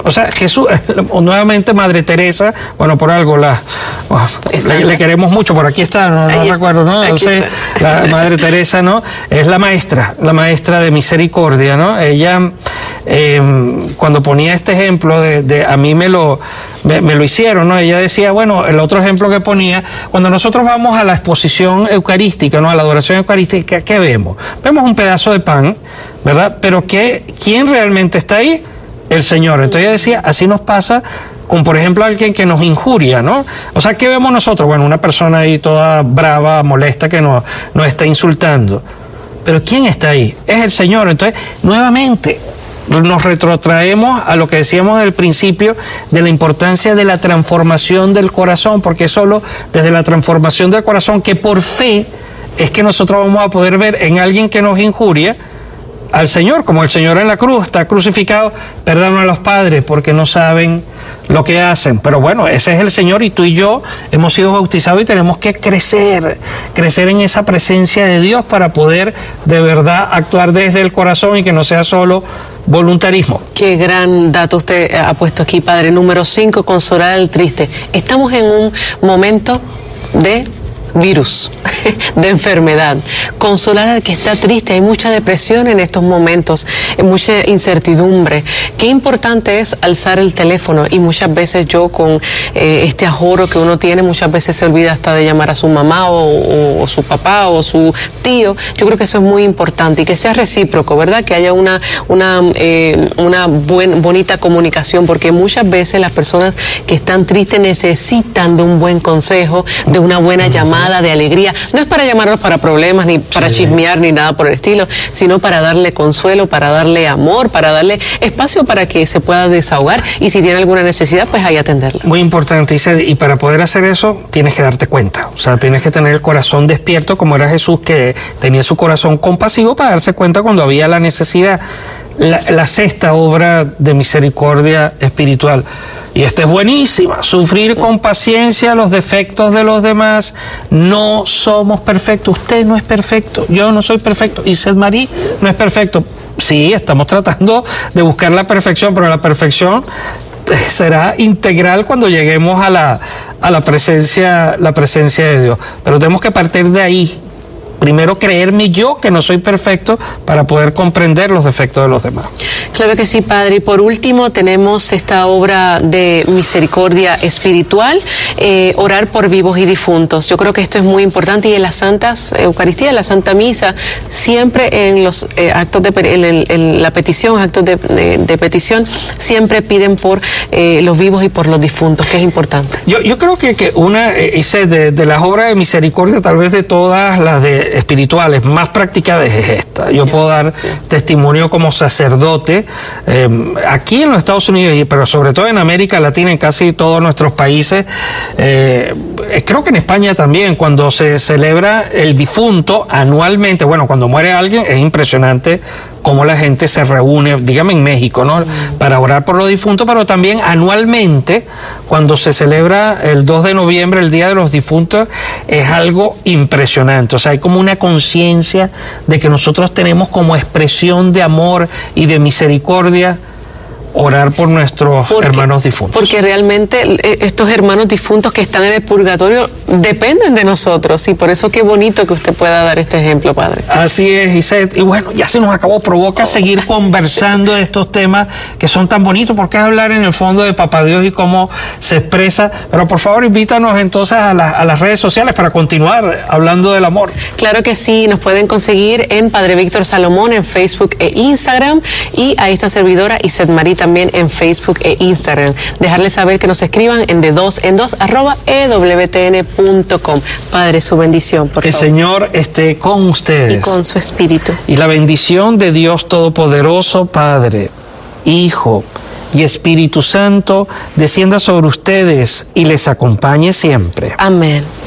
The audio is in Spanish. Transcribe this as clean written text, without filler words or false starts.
O sea, Jesús, nuevamente Madre Teresa, bueno, por algo le queremos mucho, por aquí está, no recuerdo, ¿no? Entonces, la Madre Teresa, ¿no? Es la maestra de misericordia, ¿no? Ella, cuando ponía este ejemplo a mí me lo hicieron, ¿no? Ella decía, bueno, el otro ejemplo que ponía, cuando nosotros vamos a la exposición eucarística, ¿no? A la adoración eucarística, ¿qué vemos? Vemos un pedazo de pan, ¿verdad? Pero ¿quién realmente está ahí? El Señor. Entonces ella decía, así nos pasa con, por ejemplo, alguien que nos injuria, ¿no? O sea, ¿qué vemos nosotros? Bueno, una persona ahí toda brava, molesta, que nos está insultando. Pero ¿quién está ahí? Es el Señor. Entonces, nuevamente, nos retrotraemos a lo que decíamos al principio de la importancia de la transformación del corazón, porque es solo desde la transformación del corazón que por fe es que nosotros vamos a poder ver en alguien que nos injuria al Señor, como el Señor en la cruz, está crucificado, perdón a los padres porque no saben lo que hacen. Pero bueno, ese es el Señor y tú y yo hemos sido bautizados y tenemos que crecer en esa presencia de Dios para poder de verdad actuar desde el corazón y que no sea solo voluntarismo. Qué gran dato usted ha puesto aquí, padre. Número 5, consolar al triste. Estamos en un momento de virus, de enfermedad. Consolar al que está triste. Hay mucha depresión en estos momentos, mucha incertidumbre. Qué importante es alzar el teléfono, y muchas veces yo con este ajoro que uno tiene, muchas veces se olvida hasta de llamar a su mamá o su papá o su tío. Yo creo que eso es muy importante y que sea recíproco, ¿verdad? Que haya una bonita comunicación, porque muchas veces las personas que están tristes necesitan de un buen consejo, de una buena llamada, de alegría. No es para llamarlos para problemas, ni para chismear, ni nada por el estilo, sino para darle consuelo, para darle amor, para darle espacio para que se pueda desahogar, y si tiene alguna necesidad, pues ahí atenderla. Muy importante, y para poder hacer eso, tienes que darte cuenta. O sea, tienes que tener el corazón despierto, como era Jesús, que tenía su corazón compasivo para darse cuenta cuando había la necesidad. La sexta obra de misericordia espiritual, y esta es buenísima: sufrir con paciencia los defectos de los demás. No somos perfectos. Usted no es perfecto, yo no soy perfecto, y Sedmarí no es perfecto. Sí, estamos tratando de buscar la perfección, pero la perfección será integral cuando lleguemos a la presencia de Dios. Pero tenemos que partir de ahí. Primero, creerme yo que no soy perfecto para poder comprender los defectos de los demás. Claro que sí, padre. Y por último, tenemos esta obra de misericordia espiritual, orar por vivos y difuntos. Yo creo que esto es muy importante, y en las Santas Eucaristías, en la Santa Misa, siempre en los actos en la petición, actos de petición, siempre piden por los vivos y por los difuntos, que es importante. Yo creo que una, de las obras de misericordia, tal vez de todas las espirituales más practicadas, es esta. Yo puedo dar testimonio como sacerdote aquí en los Estados Unidos, pero sobre todo en América Latina, en casi todos nuestros países. Creo que en España también, cuando se celebra el difunto anualmente, bueno, cuando muere alguien, es impresionante cómo la gente se reúne, dígame en México, ¿no? Para orar por los difuntos, pero también anualmente, cuando se celebra el 2 de noviembre, el Día de los Difuntos, es algo impresionante. O sea, hay como una conciencia de que nosotros tenemos como expresión de amor y de misericordia orar por nuestros hermanos difuntos. Porque realmente estos hermanos difuntos que están en el purgatorio dependen de nosotros, y por eso qué bonito que usted pueda dar este ejemplo, padre. Así es, Iset. Y bueno, ya se nos acabó. Provoca seguir conversando de estos temas que son tan bonitos, porque es hablar en el fondo de Papá Dios y cómo se expresa. Pero por favor, invítanos entonces a las redes sociales para continuar hablando del amor. Claro que sí, nos pueden conseguir en Padre Víctor Salomón en Facebook e Instagram, y a esta servidora Sedmarí también en Facebook e Instagram. Dejarles saber que nos escriban en de2en2@ewtn.com. Padre, su bendición, por favor. El Señor esté con ustedes. Y con su espíritu. Y la bendición de Dios Todopoderoso, Padre, Hijo y Espíritu Santo, descienda sobre ustedes y les acompañe siempre. Amén.